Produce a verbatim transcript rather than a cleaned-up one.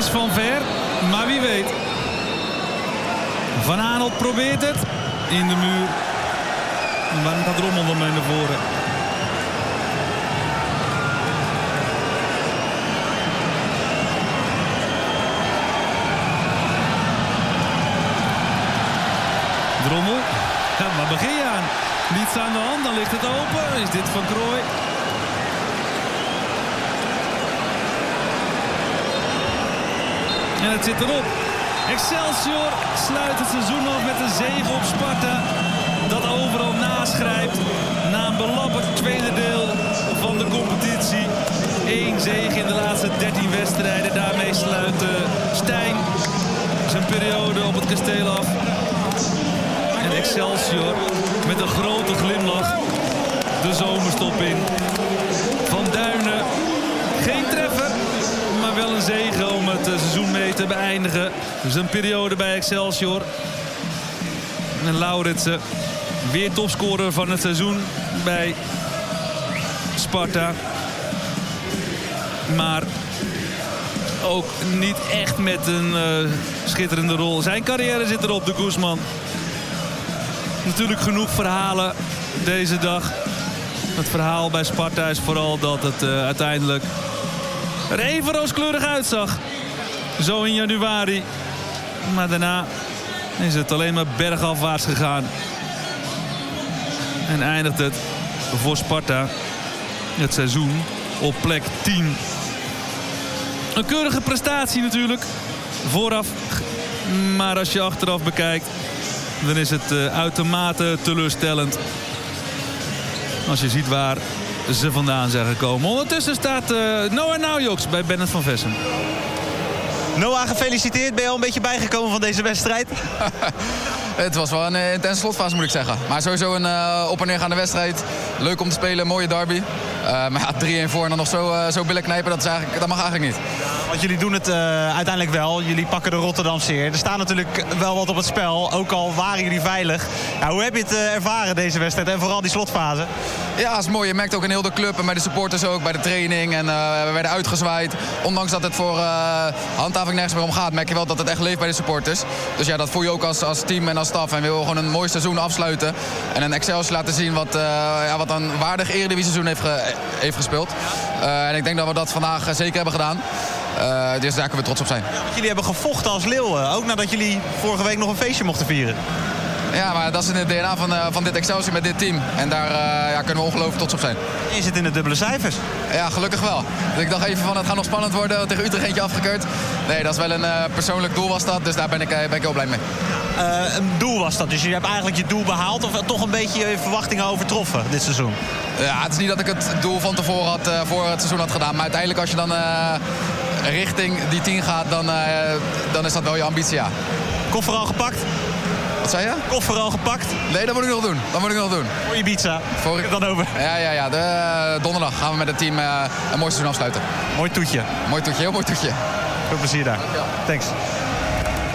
is van ver, maar wie weet. Van Aanholt probeert het. In de muur. En waarom gaat Drommel dan mee naar voren? Drommel. Ja, waar begin je aan? Niets aan de hand, dan ligt het open. Is dit Van Krooi? En het zit erop. Excelsior sluit het seizoen af met een zege op Sparta. Dat overal naschrijft. Na een belabberd tweede deel van de competitie. Eén zege in de laatste dertien wedstrijden. Daarmee sluit uh, Stijn zijn periode op het kasteel af. En Excelsior met een grote glimlach de zomerstop in. Van Duinen, geen treffer, maar wel een zege om het seizoen mee te beëindigen. Dus een periode bij Excelsior. En Lauritsen, weer topscorer van het seizoen bij Sparta. Maar ook niet echt met een uh, schitterende rol. Zijn carrière zit erop, de Guzman. Natuurlijk genoeg verhalen deze dag. Het verhaal bij Sparta is vooral dat het uh, uiteindelijk er even rooskleurig uitzag. Zo in januari. Maar daarna is het alleen maar bergafwaarts gegaan. En eindigt het voor Sparta het seizoen op plek tien. Een keurige prestatie natuurlijk. Vooraf. Maar als je achteraf bekijkt, dan is het uh, uitermate teleurstellend. Als je ziet waar ze vandaan zijn gekomen. Ondertussen staat uh, Noah Naujoks bij Bennett van Vessen. Noah, gefeliciteerd. Ben je al een beetje bijgekomen van deze wedstrijd? Het was wel een uh, intense slotfase, moet ik zeggen. Maar sowieso een uh, op- en neergaande wedstrijd. Leuk om te spelen, mooie derby. Uh, maar ja, drie-een voor en dan nog zo, uh, zo billen knijpen, dat, is eigenlijk, dat mag eigenlijk niet. Want jullie doen het uh, uiteindelijk wel. Jullie pakken de Rotterdamse eer. Er staat natuurlijk wel wat op het spel. Ook al waren jullie veilig. Ja, hoe heb je het uh, ervaren, deze wedstrijd? En vooral die slotfase? Ja, dat is mooi. Je merkt ook in heel de club en bij de supporters ook. Bij de training. En uh, we werden uitgezwaaid. Ondanks dat het voor uh, handhaving nergens meer om gaat, merk je wel dat het echt leeft bij de supporters. Dus ja, dat voel je ook als, als team en als staf. En we willen gewoon een mooi seizoen afsluiten. En een Excelsior laten zien wat, uh, ja, wat een waardig eredivisie-seizoen heeft, ge heeft gespeeld. Uh, en ik denk dat we dat vandaag uh, zeker hebben gedaan. Uh, dus daar kunnen we trots op zijn. Ja, want jullie hebben gevochten als leeuwen. Ook nadat jullie vorige week nog een feestje mochten vieren. Ja, maar dat is in het D N A van, uh, van dit Excelsior met dit team. En daar uh, ja, kunnen we ongelooflijk trots op zijn. En je zit in de dubbele cijfers. Ja, gelukkig wel. Dus ik dacht even van het gaat nog spannend worden. Tegen Utrecht eentje afgekeurd. Nee, dat is wel een uh, persoonlijk doel was dat. Dus daar ben ik, uh, ben ik heel blij mee. Uh, een doel was dat. Dus je hebt eigenlijk je doel behaald. Of toch een beetje je verwachtingen overtroffen dit seizoen? Ja, het is niet dat ik het doel van tevoren had, uh, voor het seizoen had gedaan. Maar uiteindelijk als je dan uh, richting die tien gaat, dan, uh, dan is dat wel je ambitie, ja. Koffer al gepakt? Wat zei je? Koffer al gepakt? Nee, dat moet ik nog doen. Dat moet ik nog doen. Voor Ibiza. Voor ik dan over. Ja, ja, ja. De, uh, donderdag gaan we met het team uh, een mooi seizoen afsluiten. Mooi toetje. Mooi toetje, heel mooi toetje. Veel plezier daar. Dankjewel. Thanks.